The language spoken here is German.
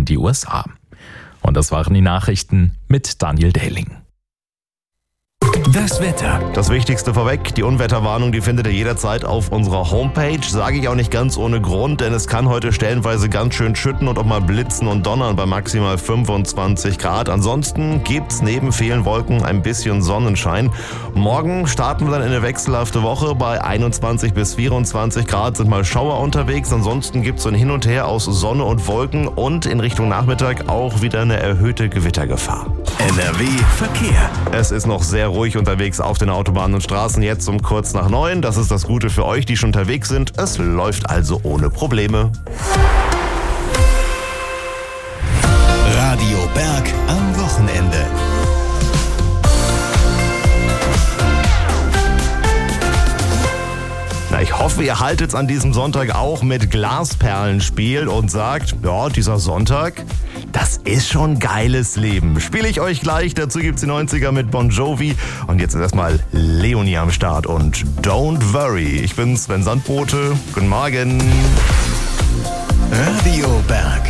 in die USA. Und das waren die Nachrichten mit Daniel Dehling. Das Wetter. Das Wichtigste vorweg, die Unwetterwarnung, die findet ihr jederzeit auf unserer Homepage. Sage ich auch nicht ganz ohne Grund, denn es kann heute stellenweise ganz schön schütten und auch mal blitzen und donnern bei maximal 25 Grad. Ansonsten gibt's neben vielen Wolken ein bisschen Sonnenschein. Morgen starten wir dann in eine wechselhafte Woche. Bei 21 bis 24 Grad sind mal Schauer unterwegs. Ansonsten gibt's so ein Hin und Her aus Sonne und Wolken und in Richtung Nachmittag auch wieder eine erhöhte Gewittergefahr. NRW Verkehr. Es ist noch sehr ruhig unterwegs auf den Autobahnen und Straßen, jetzt um kurz nach 9. Das ist das Gute für euch, die schon unterwegs sind. Es läuft also ohne Probleme. Radio Berg am Wochenende. Na, ich hoffe, ihr haltet's an diesem Sonntag auch mit Glasperlenspiel und sagt, ja, dieser Sonntag, das ist schon geiles Leben. Spiele ich euch gleich, dazu gibt's die 90er mit Bon Jovi. Und jetzt ist erstmal Leonie am Start und Don't Worry. Ich bin Sven Sandbote, guten Morgen. Radio Berg.